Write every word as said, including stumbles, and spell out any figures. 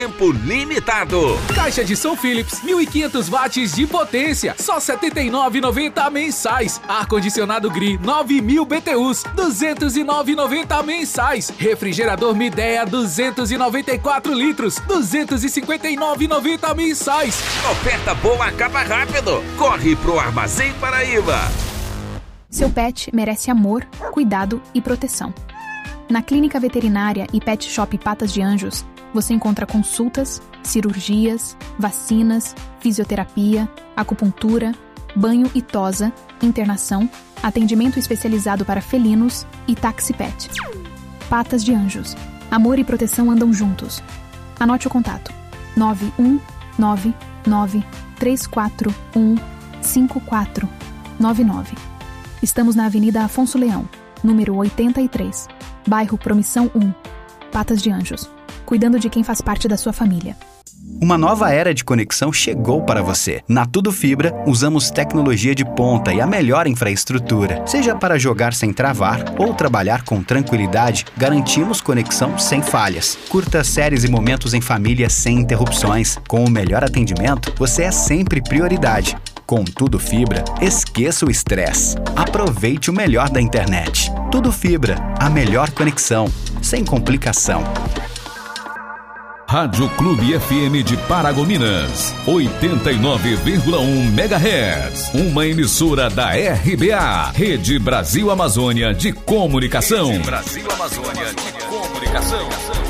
Tempo limitado. Caixa de som Philips, mil e quinhentos watts de potência, só setenta e nove reais e noventa centavos mensais. Ar-condicionado Gri, nove mil B T Us, duzentos e nove reais e noventa centavos mensais. Refrigerador Midea, duzentos e noventa e quatro litros, duzentos e cinquenta e nove reais e noventa centavos mensais. Oferta boa acaba rápido. Corre pro Armazém Paraíba. Seu pet merece amor, cuidado e proteção. Na Clínica Veterinária e Pet Shop Patas de Anjos, você encontra consultas, cirurgias, vacinas, fisioterapia, acupuntura, banho e tosa, internação, atendimento especializado para felinos e táxi pet. Patas de Anjos. Amor e proteção andam juntos. Anote o contato: nove um nove nove três quatro um cinco quatro nove nove. Estamos na Avenida Afonso Leão, número oitenta e três, bairro Promissão um, Patas de Anjos. Cuidando de quem faz parte da sua família. Uma nova era de conexão chegou para você. Na Tudo Fibra, usamos tecnologia de ponta e a melhor infraestrutura. Seja para jogar sem travar ou trabalhar com tranquilidade, garantimos conexão sem falhas. Curta séries e momentos em família sem interrupções. Com o melhor atendimento, você é sempre prioridade. Com Tudo Fibra, esqueça o estresse. Aproveite o melhor da internet. Tudo Fibra, a melhor conexão, sem complicação. Rádio Clube F M de Paragominas, oitenta e nove vírgula um megahertz. Uma emissora da R B A, Rede Brasil Amazônia de Comunicação. Rede Brasil Amazônia de Comunicação.